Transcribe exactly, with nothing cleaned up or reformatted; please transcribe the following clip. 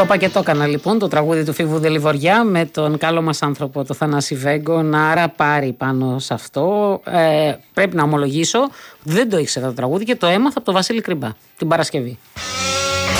Το πακετό έκανα λοιπόν το τραγούδι του Φίβου Δελιβοριά με τον καλό μας άνθρωπο, το Θανάση Βέγκο, να ραπάρει πάνω σε αυτό. Ε, πρέπει να ομολογήσω, δεν το ήξερα το τραγούδι και το έμαθα από τον Βασίλη Κρυμπά την Παρασκευή.